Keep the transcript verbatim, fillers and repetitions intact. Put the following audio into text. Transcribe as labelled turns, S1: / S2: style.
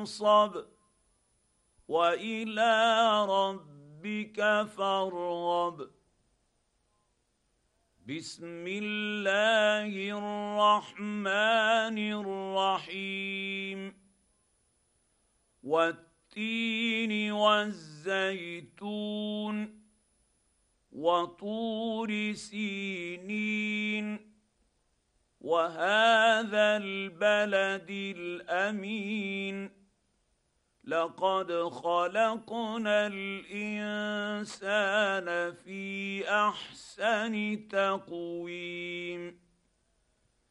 S1: نصب والى ربك فارغب بسم الله الرحمن الرحيم والتين والزيتون وطور سينين وهذا البلد الامين لقد خلقنا الانسان في احسن تقويم